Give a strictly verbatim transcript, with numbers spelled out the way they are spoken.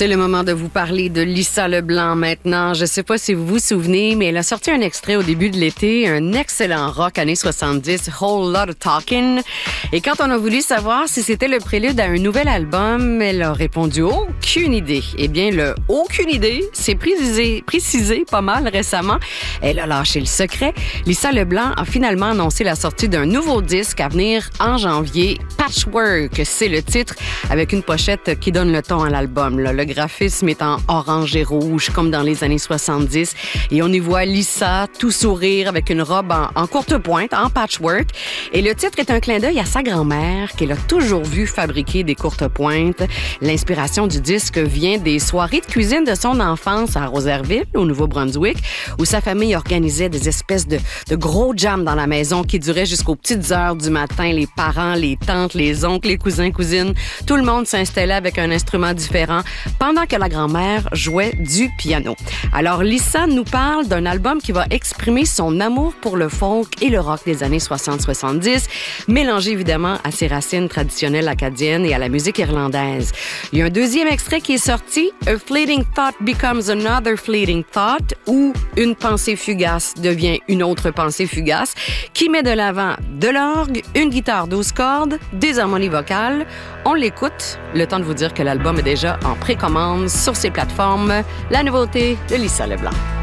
C'est le moment de vous parler de Lisa Leblanc maintenant. Je ne sais pas si vous vous souvenez, mais elle a sorti un extrait au début de l'été, un excellent rock années soixante-dix, Whole Lot of Talking. Et quand on a voulu savoir si c'était le prélude à un nouvel album, elle a répondu aucune idée. Eh bien, le aucune idée, c'est précisé, précisé pas mal récemment. Elle a lâché le secret. Lisa Leblanc a finalement annoncé la sortie d'un nouveau disque à venir en janvier. Patchwork, c'est le titre, avec une pochette qui donne le ton à l'album. Là. Le graphisme est en orange et rouge, comme dans les années soixante-dix. Et on y voit Lisa, tout sourire, avec une robe en, en courte pointe, en patchwork. Et le titre est un clin d'œil à sa grand-mère, qu'elle a toujours vu fabriquer des courtes pointes. L'inspiration du disque vient des soirées de cuisine de son enfance à Rosaireville, au Nouveau-Brunswick, où sa famille organisait des espèces de, de gros jams dans la maison qui duraient jusqu'aux petites heures du matin. Les parents, les tantes, les oncles, les cousins, cousines, tout le monde s'installait avec un instrument différent pendant que la grand-mère jouait du piano. Alors, Lisa nous parle d'un album qui va exprimer son amour pour le folk et le rock des années soixante soixante-dix, mélangé évidemment à ses racines traditionnelles acadiennes et à la musique irlandaise. Il y a un deuxième extrait qui est sorti, A Fleeting Thought Becomes Another Fleeting Thought, où une pensée fugace devient une autre pensée fugace, qui met de l'avant de l'orgue, une guitare douze cordes, des harmonies vocales. On l'écoute, le temps de vous dire que l'album est déjà en précommande sur ses plateformes. La nouveauté de Lisa Leblanc.